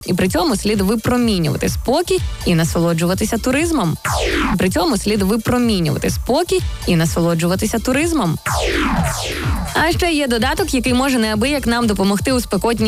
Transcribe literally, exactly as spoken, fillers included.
І при цьому слід випромінювати спокій і насолоджуватися туризмом. При цьому слід випромінювати спокій і насолоджуватися туризмом. А ще є додаток, який може неабияк нам допомогти у спекотні